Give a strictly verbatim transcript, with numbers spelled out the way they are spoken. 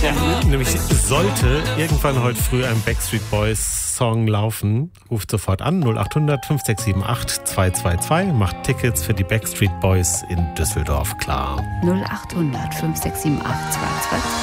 Ja, nämlich sollte irgendwann heute früh ein Backstreet Boys Song laufen, ruft sofort an null acht hundert fünf sechs sieben acht zwei zwei zwei, macht Tickets für die Backstreet Boys in Düsseldorf klar. null acht hundert fünf sechs sieben acht zwei zwei zwei.